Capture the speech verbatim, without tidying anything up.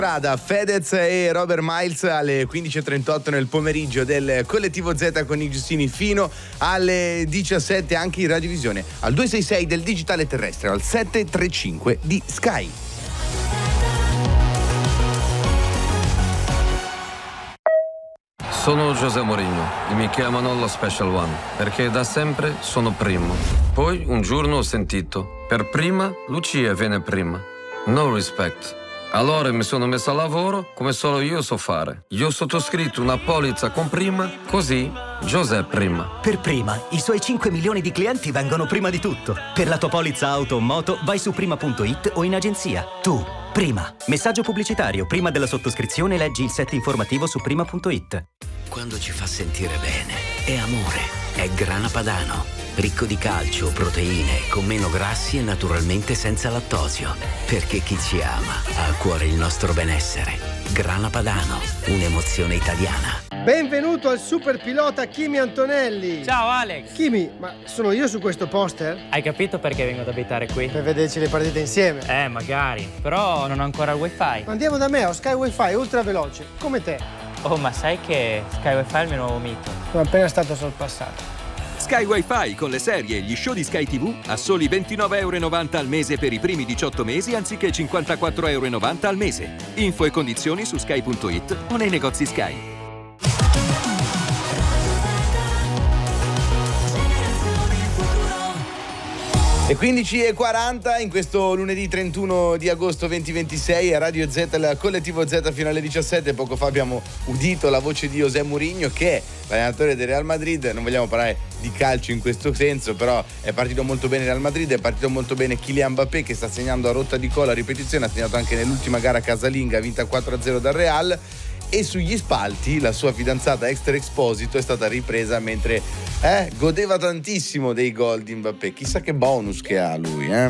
Prada, Fedez e Robert Miles alle quindici e trentotto nel pomeriggio del Collettivo Z con i Giustini fino alle diciassette anche in radiovisione al duecentosessantasei del digitale terrestre al settecentotrentacinque di Sky. Sono José Mourinho e mi chiamano lo Special One perché da sempre sono primo. Poi un giorno ho sentito, per prima Lucia viene prima. No respect. Allora mi sono messo a lavoro come solo io so fare. Io ho sottoscritto una polizza con Prima, così José Prima. Per Prima, i suoi cinque milioni di clienti vengono prima di tutto. Per la tua polizza auto o moto vai su prima punto it o in agenzia. Tu, Prima. Messaggio pubblicitario. Prima della sottoscrizione leggi il set informativo su prima punto it. Quando ci fa sentire bene, è amore, è Grana Padano. Ricco di calcio, proteine, con meno grassi e naturalmente senza lattosio. Perché chi ci ama ha a cuore il nostro benessere. Grana Padano, un'emozione italiana. Benvenuto al super pilota Kimi Antonelli. Ciao Alex. Kimi, ma sono io su questo poster? Hai capito perché vengo ad abitare qui? Per vederci le partite insieme. Eh, magari. Però non ho ancora il wifi. Andiamo da me, ho Sky Wi-Fi ultra veloce, come te. Oh, ma sai che Sky Wi-Fi è il mio nuovo mito? Sono appena stato sorpassato. Sky Wi-Fi con le serie e gli show di Sky tivù a soli ventinove e novanta euro al mese per i primi diciotto mesi anziché cinquantaquattro e novanta euro al mese. Info e condizioni su sky punto it o nei negozi Sky. E quindici e quaranta in questo lunedì trentuno di agosto duemilaventisei a Radio Z, il Collettivo Z fino alle diciassette. Poco fa abbiamo udito la voce di José Mourinho, che è l'allenatore del Real Madrid. Non vogliamo parlare di calcio in questo senso, però è partito molto bene il Real Madrid, è partito molto bene Kylian Mbappé, che sta segnando a rotta di cola a ripetizione, ha segnato anche nell'ultima gara casalinga vinta quattro a zero dal Real. E sugli spalti la sua fidanzata Esther Exposito è stata ripresa mentre eh, godeva tantissimo dei gol di Mbappé. Chissà che bonus che ha lui, eh?